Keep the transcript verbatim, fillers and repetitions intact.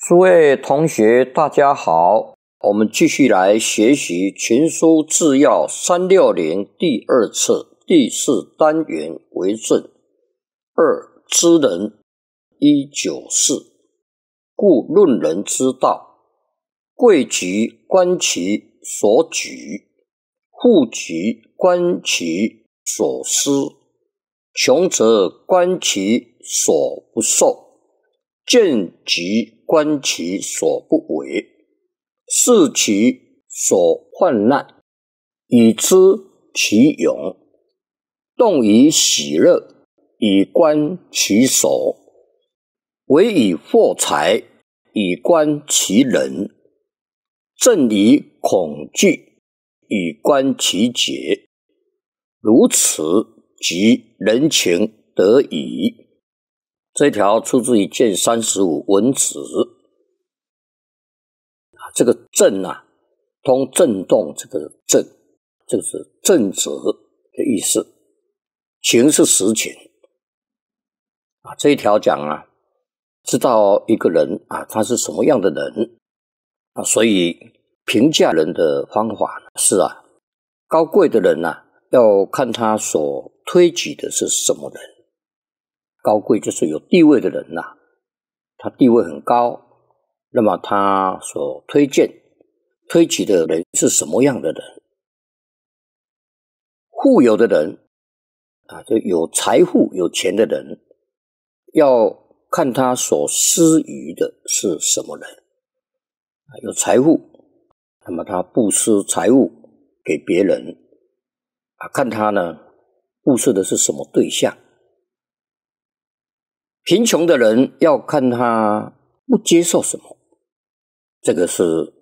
诸位同学，大家好，我们继续来学习《群书治要》三六零第二册第四单元为正。二知人一九四，故论人之道，贵极观其所举，富极观其所失，穷则观其所不受，见极观其所不为，视其所患难，以知其勇，动以喜乐，以观其守，为以获财，以观其人，正以恐惧，以观其节，如此即人情得矣。这条出自于卷三十五文子。这个正啊，通震动，这个正，这个是正直的意思。情是实情啊。这一条讲啊，知道一个人啊，他是什么样的人啊，所以评价人的方法是啊，高贵的人啊，要看他所推举的是什么人。高贵就是有地位的人呐、啊，他地位很高，那么他所推荐、推举的人是什么样的人？富有的人啊，就有财富、有钱的人，要看他所施予的是什么人。有财富，那么他布施财物给别人啊，看他呢布施的是什么对象。贫穷的人要看他不接受什么，这个是